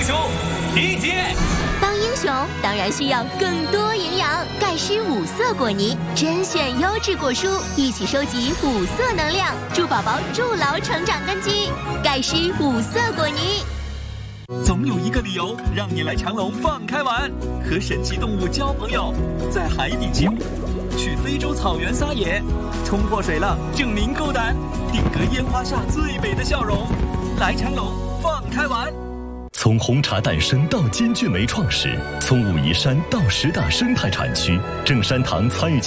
雄集结。 当英雄当然需要更多营养，钙湿五色果泥，甄选优质果蔬，一起收集五色能量，助宝宝筑牢成长根基。钙湿五色果泥。 总有一个理由让你来长隆放开玩，和神奇动物交朋友，在海底起舞，去非洲草原撒野，冲破水浪证明够胆，定格烟花下最美的笑容。来长隆放开玩。 从红茶诞生到金骏眉创始，从武夷山到10大生态产区，正山堂参与